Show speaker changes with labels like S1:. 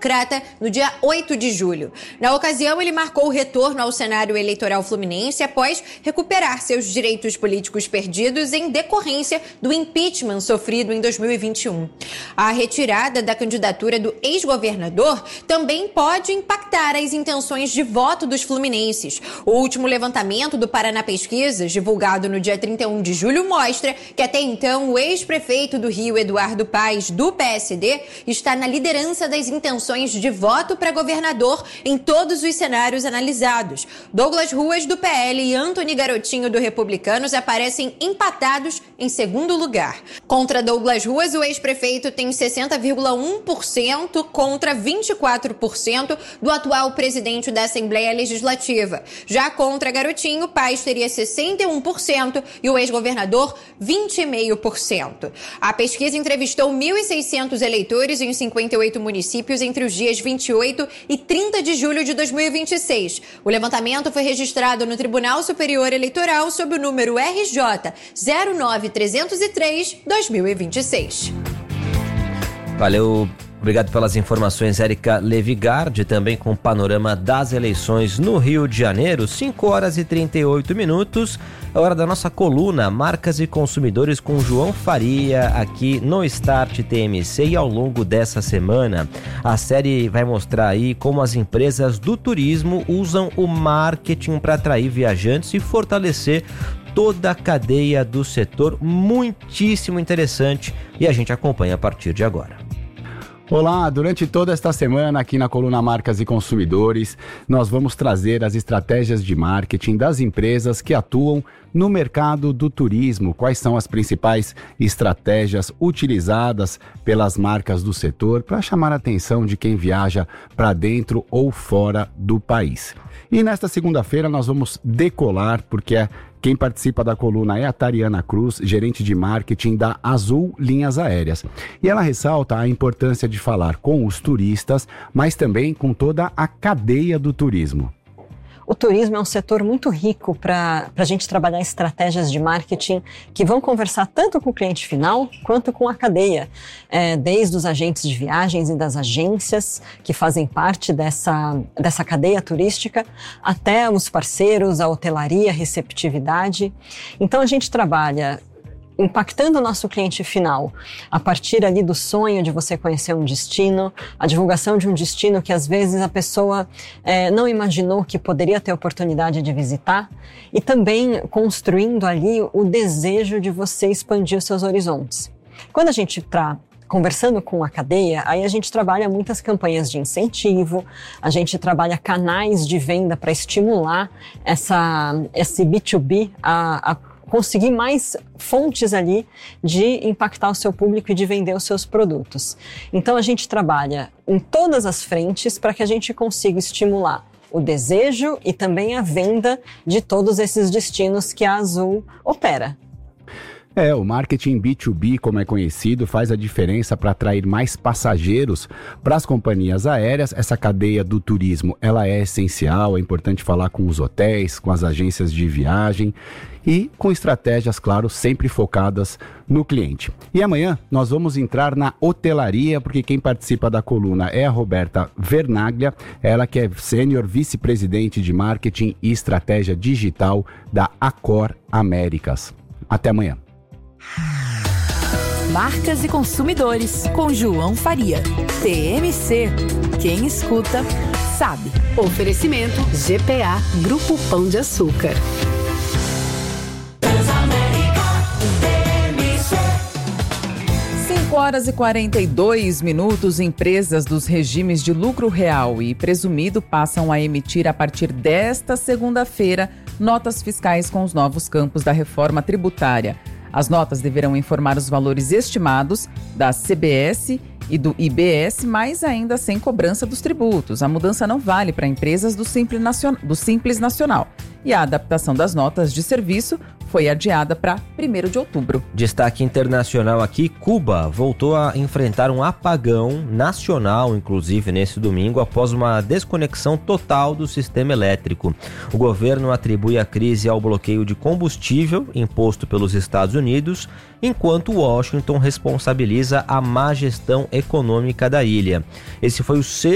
S1: Democrata no dia 8 de julho. Na ocasião, ele marcou o retorno ao cenário eleitoral fluminense após recuperar seus direitos políticos perdidos em decorrência do impeachment sofrido em 2021. A retirada da candidatura do ex-governador também pode impactar as intenções de voto dos fluminenses. O último levantamento do Paraná Pesquisas, divulgado no dia 31 de julho, mostra que até então o ex-prefeito do Rio, Eduardo Paes, do PSD, está na liderança das intenções de voto para governador em todos os cenários analisados. Douglas Ruas, do PL, e Antony Garotinho, do Republicanos, aparecem empatados em segundo lugar. Contra Douglas Ruas, o ex-prefeito tem 60,1% contra 24% do atual presidente da Assembleia Legislativa. Já contra Garotinho, Paes teria 61% e o ex-governador 20,5%. A pesquisa entrevistou 1.600 eleitores em 58 municípios entre os dias 28 e 30 de julho de 2026. O levantamento foi registrado no Tribunal Superior Eleitoral sob o número RJ 09303-2026.
S2: Valeu. Obrigado pelas informações, Érica Levigardi, também com o panorama das eleições no Rio de Janeiro. 5 horas e 38 minutos, é hora da nossa coluna Marcas e Consumidores com João Faria, aqui no Start TMC. E ao longo dessa semana, a série vai mostrar aí como as empresas do turismo usam o marketing para atrair viajantes e fortalecer toda a cadeia do setor. Muitíssimo interessante e a gente acompanha a partir de agora.
S3: Olá, durante toda esta semana aqui na coluna Marcas e Consumidores, nós vamos trazer as estratégias de marketing das empresas que atuam no mercado do turismo. Quais são as principais estratégias utilizadas pelas marcas do setor para chamar a atenção de quem viaja para dentro ou fora do país. E nesta segunda-feira nós vamos decolar, porque quem participa da coluna é a Tariana Cruz, gerente de marketing da Azul Linhas Aéreas. E ela ressalta a importância de falar com os turistas, mas também com toda a cadeia do turismo.
S4: O turismo é um setor muito rico para a gente trabalhar estratégias de marketing que vão conversar tanto com o cliente final quanto com a cadeia, desde os agentes de viagens e das agências que fazem parte dessa cadeia turística, até os parceiros, a hotelaria, a receptividade. Então a gente trabalha impactando o nosso cliente final, a partir ali do sonho de você conhecer um destino, a divulgação de um destino que às vezes a pessoa não imaginou que poderia ter oportunidade de visitar, e também construindo ali o desejo de você expandir os seus horizontes. Quando a gente está conversando com a cadeia, aí a gente trabalha muitas campanhas de incentivo, a gente trabalha canais de venda para estimular esse B2B a conseguir mais fontes ali de impactar o seu público e de vender os seus produtos. Então a gente trabalha em todas as frentes para que a gente consiga estimular o desejo e também a venda de todos esses destinos que a Azul opera.
S3: O marketing B2B, como é conhecido, faz a diferença para atrair mais passageiros para as companhias aéreas. Essa cadeia do turismo, ela é essencial, é importante falar com os hotéis, com as agências de viagem e com estratégias, claro, sempre focadas no cliente. E amanhã nós vamos entrar na hotelaria, porque quem participa da coluna é a Roberta Vernaglia, ela que é Sênior Vice-Presidente de Marketing e Estratégia Digital da Accor Américas. Até amanhã.
S5: Marcas e Consumidores, com João Faria. TMC. Quem escuta, sabe.
S6: Oferecimento GPA, Grupo Pão de Açúcar.
S7: 5 horas e 42 minutos, empresas dos regimes de lucro real e presumido passam a emitir a partir desta segunda-feira notas fiscais com os novos campos da reforma tributária. As notas deverão informar os valores estimados da CBS e do IBS, mas ainda sem cobrança dos tributos. A mudança não vale para empresas do Simples Nacional. E a adaptação das notas de serviço foi adiada para 1º de outubro.
S2: Destaque internacional aqui, Cuba voltou a enfrentar um apagão nacional, inclusive nesse domingo, após uma desconexão total do sistema elétrico. O governo atribui a crise ao bloqueio de combustível imposto pelos Estados Unidos, enquanto Washington responsabiliza a má gestão econômica da ilha. Esse foi o